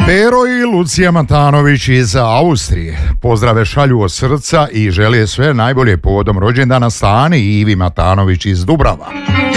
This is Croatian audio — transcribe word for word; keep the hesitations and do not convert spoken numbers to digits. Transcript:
Pero i Lucija Matanović iz Austrije pozdrave šalju od srca i žele sve najbolje povodom rođendana Stani i Ivi Matanović iz Dubrava.